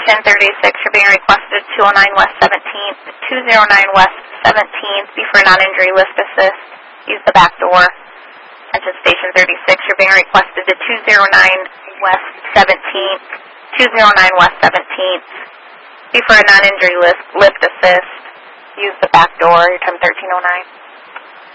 Station 36, you're being requested 209 West 17th, 209 West 17th. Be for non-injury lift assist. Use the back door. Attention Station 36, you're being requested to 209 West 17th, 209 West 17th. Be for a non-injury lift assist. Use the back door. Your time 1309.